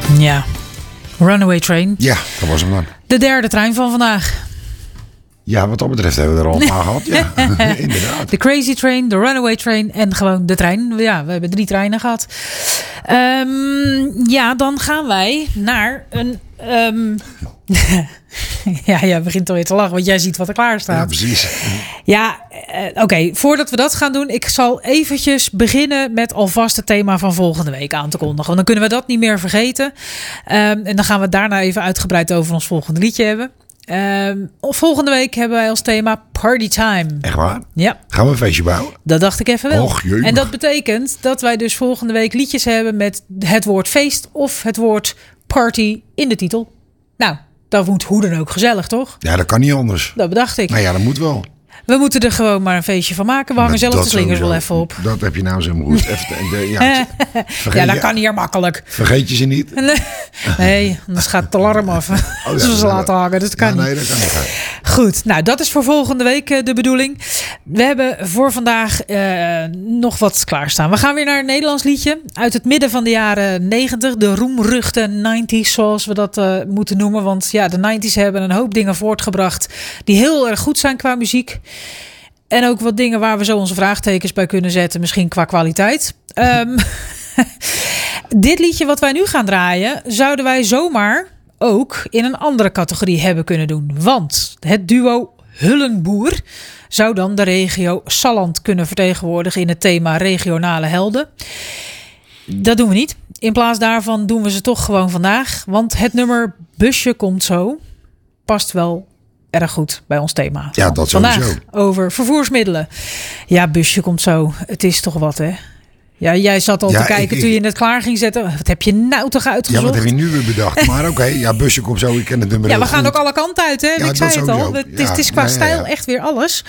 Ja, Runaway Train. Ja, dat was hem dan. De derde trein van vandaag. Ja, wat dat betreft hebben we er al een paar gehad. Ja, inderdaad. De Crazy Train, de Runaway Train en gewoon de trein. Ja, we hebben 3 treinen gehad. Ja, dan gaan wij naar een... Ja, jij begint alweer te lachen, want jij ziet wat er klaar staat. Ja, precies. Ja, oké. Voordat we dat gaan doen, ik zal eventjes beginnen met alvast het thema van volgende week aan te kondigen. Want dan kunnen we dat niet meer vergeten. En dan gaan we het daarna even uitgebreid over ons volgende liedje hebben. Volgende week hebben wij als thema Party Time. Echt waar? Ja. Gaan we een feestje bouwen? Dat dacht ik even wel. Och, jee. En dat betekent dat wij dus volgende week liedjes hebben met het woord feest of het woord party in de titel. Nou, dat moet hoe dan ook gezellig, toch? Ja, dat kan niet anders. Dat bedacht ik. Nou ja, dat moet wel. We moeten er gewoon maar een feestje van maken. We hangen zelf de slingers wel even op. Dat heb je nou zo goed. Ja, dat kan hier makkelijk. Vergeet je ze niet? Nee, anders gaat het alarm af. Als we ze laten hangen, dus dat kan niet. Nee, dat kan niet. Goed, nou dat is voor volgende week de bedoeling. We hebben voor vandaag nog wat klaarstaan. We gaan weer naar een Nederlands liedje uit het midden van de jaren 90. De roemruchte 90s, zoals we dat moeten noemen. Want ja, de 90s hebben een hoop dingen voortgebracht die heel erg goed zijn qua muziek. En ook wat dingen waar we zo onze vraagtekens bij kunnen zetten. Misschien qua kwaliteit. Dit liedje wat wij nu gaan draaien, zouden wij zomaar ook in een andere categorie hebben kunnen doen. Want het duo Hullenboer zou dan de regio Salland kunnen vertegenwoordigen in het thema regionale helden. Dat doen we niet. In plaats daarvan doen we ze toch gewoon vandaag. Want het nummer Busje komt zo past wel erg goed bij ons thema. Ja, dat vandaag sowieso. Over vervoersmiddelen. Ja, busje komt zo. Het is toch wat, hè? Ja, jij zat al te kijken toen je het klaar ging zetten. Wat heb je nou toch uitgezocht? Ja, wat heb je nu weer bedacht? Maar oké, ja, busje komt zo. Ik ken het nummer. Ja, we gaan ook alle kanten uit, hè? Ja, ik zei het al. Het is qua stijl echt weer alles.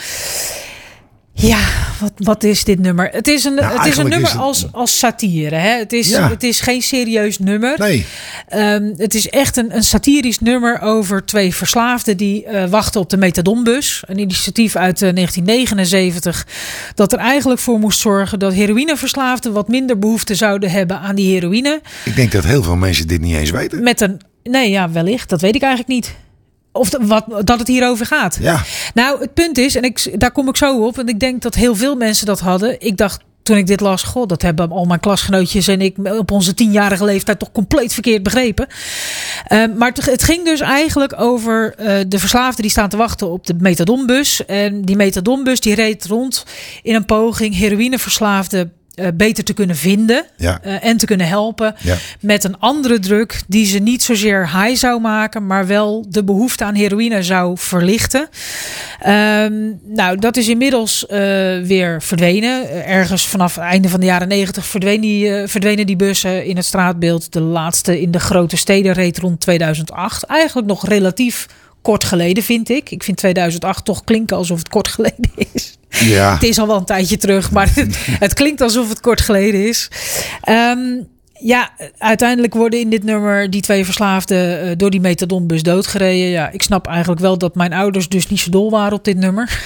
Ja, wat is dit nummer? Het is een nummer als satire. Hè? Het is geen serieus nummer. Nee. Het is echt een satirisch nummer over 2 verslaafden die wachten op de methadonbus. Een initiatief uit 1979 dat er eigenlijk voor moest zorgen dat heroïneverslaafden wat minder behoefte zouden hebben aan die heroïne. Ik denk dat heel veel mensen dit niet eens weten. Nee, ja, wellicht. Dat weet ik eigenlijk niet. Of dat het hierover gaat. Ja. Nou, het punt is, en daar kom ik zo op. En ik denk dat heel veel mensen dat hadden. Ik dacht toen ik dit las, god, dat hebben al mijn klasgenootjes en ik op onze 10-jarige leeftijd toch compleet verkeerd begrepen. Maar het ging dus eigenlijk over de verslaafden die staan te wachten op de methadonbus. En die methadonbus die reed rond in een poging heroïneverslaafden beter te kunnen vinden en te kunnen helpen met een andere drug die ze niet zozeer high zou maken, maar wel de behoefte aan heroïne zou verlichten. Nou, dat is inmiddels weer verdwenen. Ergens vanaf het einde van de jaren 90 verdwenen die bussen in het straatbeeld. De laatste in de grote steden reed rond 2008. Eigenlijk nog relatief kort geleden, vind ik. Ik vind 2008 toch klinken alsof het kort geleden is. Ja. Het is al wel een tijdje terug, maar het klinkt alsof het kort geleden is. Ja, uiteindelijk worden in dit nummer die 2 verslaafden door die methadonbus doodgereden. Ja, ik snap eigenlijk wel dat mijn ouders dus niet zo dol waren op dit nummer.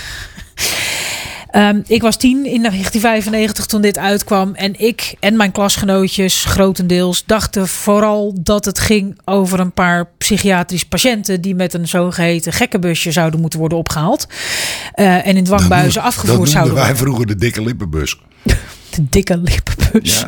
Ik was 10 in 1995 toen dit uitkwam. En ik en mijn klasgenootjes grotendeels dachten vooral dat het ging over een paar psychiatrische patiënten die met een zogeheten gekkenbusje zouden moeten worden opgehaald. En in dwangbuizen afgevoerd zouden worden. Wij vroeger de dikke lippenbus. De dikke lippenbus.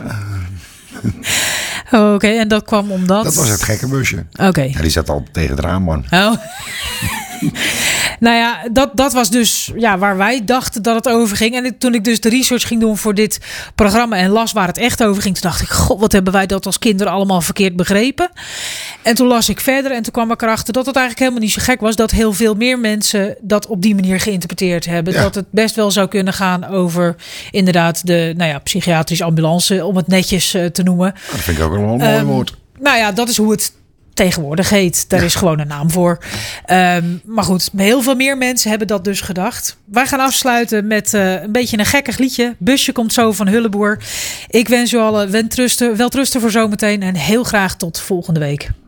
Ja. Oké, en dat kwam omdat... Dat was het gekkenbusje. Oké. Ja, die zat al tegen het raam, man. Oh. Nou ja, dat was dus waar wij dachten dat het over ging. En toen ik dus de research ging doen voor dit programma en las waar het echt over ging, toen dacht ik, god, wat hebben wij dat als kinderen allemaal verkeerd begrepen. En toen las ik verder en toen kwam ik erachter dat het eigenlijk helemaal niet zo gek was dat heel veel meer mensen dat op die manier geïnterpreteerd hebben. Ja. Dat het best wel zou kunnen gaan over inderdaad de psychiatrische ambulance, om het netjes te noemen. Dat vind ik ook wel een mooi woord. Nou ja, dat is hoe het tegenwoordig heet. Daar is gewoon een naam voor. Maar goed, heel veel meer mensen hebben dat dus gedacht. Wij gaan afsluiten met een beetje een gekkig liedje. Busje komt zo van Hullenboer. Ik wens u allen welterusten voor zometeen en heel graag tot volgende week.